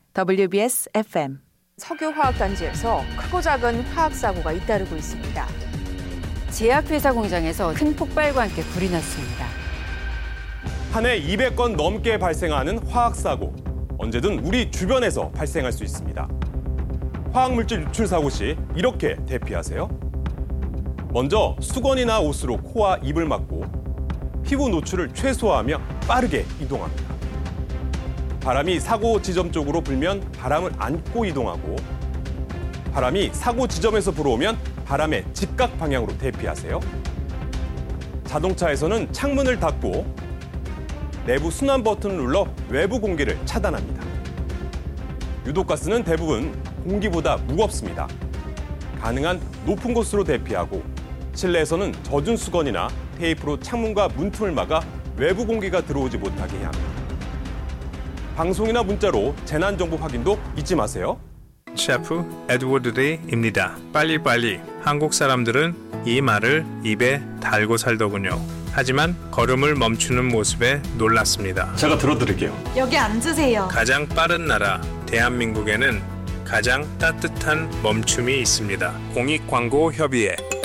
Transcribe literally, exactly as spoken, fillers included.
더블유비에스 에프엠 석유화학단지에서 크고 작은 화학사고가 잇따르고 있습니다. 제약회사 공장에서 큰 폭발과 함께 불이 났습니다. 한 해 이백 건 넘게 발생하는 화학사고. 언제든 우리 주변에서 발생할 수 있습니다. 화학물질 유출 사고 시 이렇게 대피하세요. 먼저 수건이나 옷으로 코와 입을 막고 피부 노출을 최소화하며 빠르게 이동합니다. 바람이 사고 지점 쪽으로 불면 바람을 안고 이동하고 바람이 사고 지점에서 불어오면 바람의 직각 방향으로 대피하세요. 자동차에서는 창문을 닫고 내부 순환 버튼을 눌러 외부 공기를 차단합니다. 유독가스는 대부분 공기보다 무겁습니다. 가능한 높은 곳으로 대피하고 실내에서는 젖은 수건이나 테이프로 창문과 문틈을 막아 외부 공기가 들어오지 못하게 해야 합니다. 방송이나 문자로 재난정보 확인도 잊지 마세요. 셰프 에드워드 리입니다. 빨리빨리. 한국 사람들은 이 말을 입에 달고 살더군요. 하지만 걸음을 멈추는 모습에 놀랐습니다. 제가 들어드릴게요. 여기 앉으세요. 가장 빠른 나라 대한민국에는 가장 따뜻한 멈춤이 있습니다. 공익광고협의회